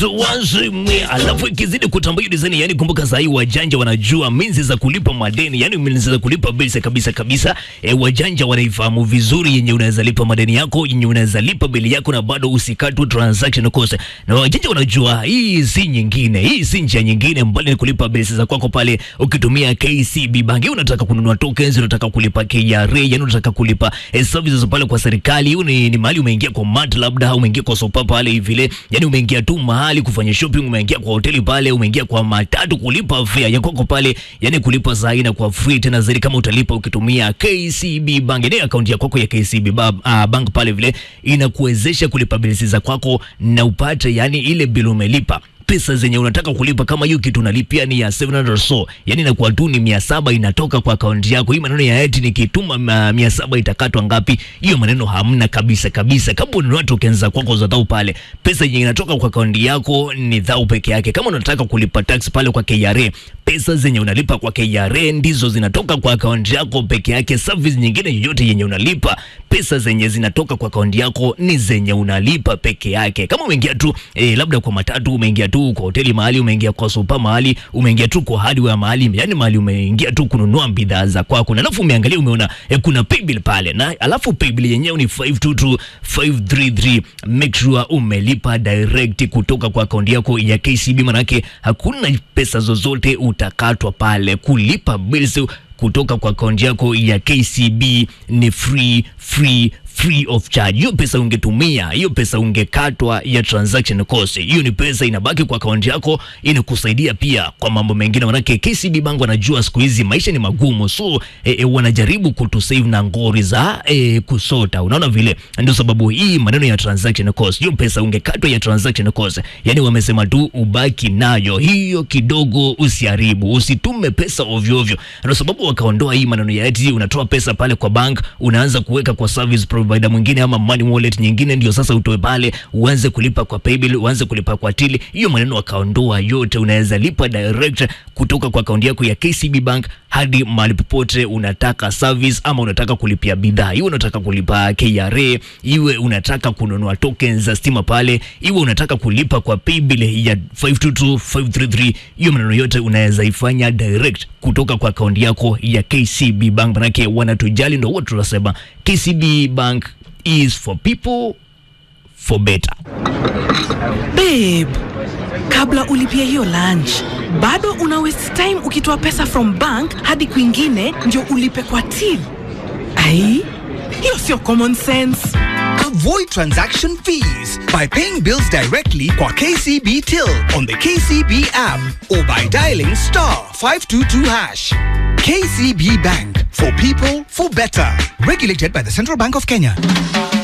Alafu ikizidi kutambua design, yani kumbuka sahi wajanja wanajua minzi za kulipa madeni, yani minzi za kulipa bills kabisa. Wajanja wanaifahamu vizuri yenye unaweza lipa madeni yako, yenye unaweza lipa bili yako na bado usikatwe transaction cost. Na wajanja wanajua hii si nyingine, hii si njia nyingine mbali ni kulipa bills za kwako pale ukitumia KCB Bank. Unataka kununua tokens, unataka kulipa KRA, yani unataka kulipa services pale kwa serikali. Ni mahali umeingia kwa mat, labda umeingia kwa sopa pale vile, yani umeingia tu mahali kufanya shopping, umeingia kwa hoteli pale, umeingia kwa matatu kulipa fare ya kwako pale, yani kulipa zaidi na kwa free tena zaidi kama utalipa ukitumia KCB Bank. Ni account ya kwako ya KCB Bank pale vile inakuwezesha kulipa bills za kwako na upate yani ile bill umelipa. Pesa zenye unataka kulipa kama hiyo kitu unalipia ni ya 700 so, yani inakuwa tu ni 700 inatoka kwa account yako. Hii maneno ya eti nikituma 700 itakatwa ngapi, hiyo maneno hamna kabisa. Kama unanunua tokens za kwako za dhau pale, pesa yenye inatoka kwa account yako ni dhau peke yake. Kama unataka kulipa tax pale kwa KRA, pesa zenye unalipa kwa KRA ndizo zinatoka kwa account yako peke yake. Service nyingine yoyote yenye unalipa, pesa zenye zinatoka kwa account yako ni zenye unalipa peke yake. Kama umeingia tu labda kwa matatu, umeingia tu kwa hoteli mahali, umeingia kwa sopa mahali, umeingia tu kwa hardware mahali, yani mahali umeingia tu kununua bidhaa za kwako, na alafu umeangalia umeona kuna paybill pale, na alafu paybill yenyewe ni 522533. Make sure umelipa direct kutoka kwa account yako ya KCB, manake hakuna pesa zozote utakatwa pale. Kulipa bills kutoka kwa account yako ya KCB ni free of charge. Hiyo pesa ungetumia, hiyo pesa ungekatwa ya transaction cost. Hiyo ni pesa inabaki kwa account yako, inakusaidia pia kwa mambo mengine. Manake KCB Bank wanajua siku hizi maisha ni magumu, so wanajaribu kutusave na ngori za kusota. Unaona vile, ndio sababu hii maneno ya transaction cost, hiyo pesa ungekatwa ya transaction cost, yani wamesema tu ubaki nayo hiyo kidogo, usiharibu, usitume pesa ovyo. Ndio sababu wakaondoa hii maneno ya eti unatoa pesa pale kwa bank unaanza kuweka kwa service provider mwingine ama money wallet nyingine, ndio sasa utoe pale uanze kulipa kwa paybill, uanze kulipa kwa till. Hiyo maneno wakaondoa yote, unaweza lipa direct kutoka kwa account yako ya KCB Bank hadi mahali popote unataka service, ama unataka kulipia bidhaa, iwe unataka kulipa KRA, iwe unataka kununua tokens za stima pale, iwe unataka kulipa kwa paybill ya 522533. Hiyo maneno yote unaweza ifanya direct kutoka kwa account yako ya KCB Bank. Manake wanatujali, ndio watu tunasema KCB Bank is for people for better. Babe, kabla ulipia hiyo lunch, bado una waste time ukitoa pesa from bank hadi kwingine ndio ulipe kwa till. Ai, hiyo sio common sense. Avoid transaction fees by paying bills directly kwa KCB Till on the KCB app or by dialing *522#. KCB Bank, for people for better. Regulated by the Central Bank of Kenya.